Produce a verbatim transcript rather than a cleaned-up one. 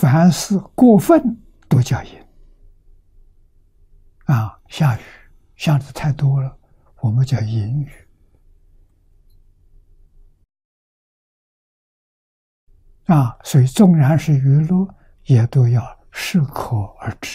凡是过分都叫淫。啊，下雨下的太多了，我们叫淫雨。啊，所以纵然是娱乐，也都要适可而止。